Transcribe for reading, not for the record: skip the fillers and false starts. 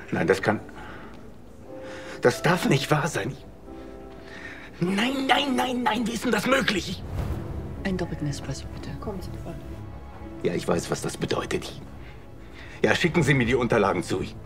Nein, das kann... Das darf nicht wahr sein. Nein, nein, nein, nein, wie ist denn das möglich? Einen doppelten Espresso, bitte. Kommen Sie vor. Ja, ich weiß, was das bedeutet. Ja, schicken Sie mir die Unterlagen zu.